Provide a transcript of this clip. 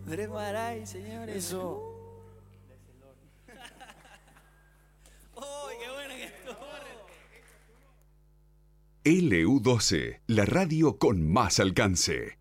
Premaray, señores. Eso. ¡Uy, qué buena que estuvo! LU12, la radio con más alcance.